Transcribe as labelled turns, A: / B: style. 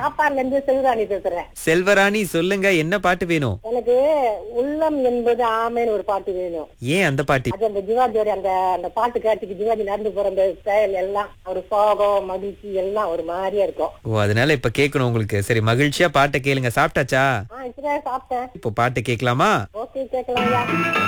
A: காப்பாடுல இருந்து செல்வராணி பேசுறேன்.
B: செல்வராணி சொல்லுங்க, என்ன பாட்டு வேணும்?
A: எனக்கு உள்ளம் என்பது ஆமைன்னு ஒரு பாட்டு வேணும்.
B: ஏன் அந்த பாட்டு?
A: அது அந்த ஜிவாஜியோட அந்த அந்த பாட்டு காட்சிக்கு ஜிவாஜி நடந்து போற அந்த ஸ்டைல் எல்லாம் ஒரு சோகம் மகிழ்ச்சி எல்லாம் ஒரு மாதிரியா இருக்கும்.
B: ஓ, அதனால இப்ப கேட்கணும் உங்களுக்கு. சரி, மகிழ்ச்சியா பாட்டை கேளுங்க. சாப்பிட்டாச்சா?
A: இப்பதான் சாப்பிட்டேன்.
B: இப்போ பாட்டு கேட்கலாமா?
A: ஓகே, கேட்கலாம்.